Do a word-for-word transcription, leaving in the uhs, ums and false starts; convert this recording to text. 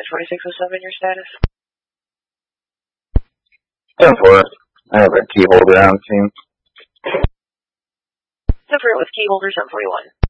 twenty-six oh seven, your status? ten four. I have a key holder on scene. ten four with key holder, seven forty-one.